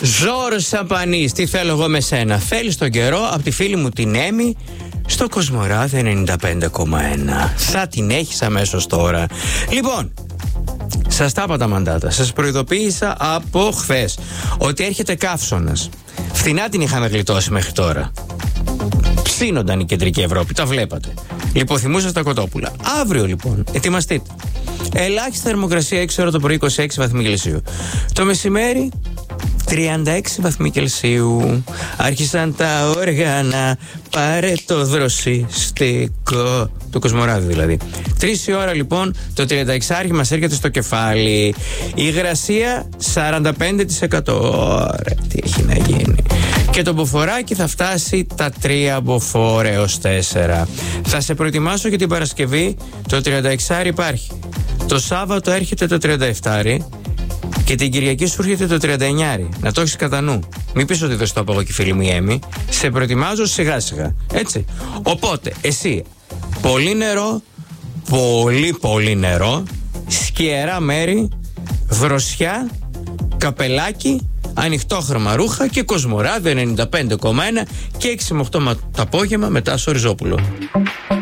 Ζόρος Σαμπανής, τι θέλω εγώ με σένα. Θέλεις τον καιρό από τη φίλη μου την Έμι στο Κοσμοράδι 95,1. Θα την έχεις αμέσως τώρα. Λοιπόν, σας τα είπα τα μαντάτα. Σας προειδοποίησα από χθες ότι έρχεται καύσωνας. Φθηνά την είχαμε γλιτώσει μέχρι τώρα. Ψήνονταν η κεντρική Ευρώπη, τα βλέπατε. Λιποθυμούσα στα κοτόπουλα. Αύριο λοιπόν, ετοιμαστείτε. Ελάχιστη θερμοκρασία 6 ώρα το πρωί 26 βαθμοί Κελσίου. Το μεσημέρι 36 βαθμοί Κελσίου. Άρχισαν τα όργανα. Πάρε το δροσιστικό. Το Κοσμοράδι δηλαδή. 3 η ώρα λοιπόν το 36 μας έρχεται στο κεφάλι. Η υγρασία 45%. Ωραία, τι έχει να γίνει. Και το μποφοράκι θα φτάσει τα 3 μποφόρ έως 4. Θα σε προετοιμάσω για την Παρασκευή. Το 36 υπάρχει. Το Σάββατο έρχεται το 37 και την Κυριακή σου έρχεται το 39. Να το έχεις κατά νου. Μην πεις ότι δεν στο είπα εγώ και η φίλη μου η Έμι. Σε προετοιμάζω σιγά σιγά. Έτσι. Οπότε εσύ πολύ νερό, πολύ νερό, σκιερά μέρη, δροσιά, καπελάκι, ανοιχτόχρωμα ρούχα και Κοσμοράδι 95,1 και 6 με 8 το απόγευμα μετά στο Ριζόπουλο.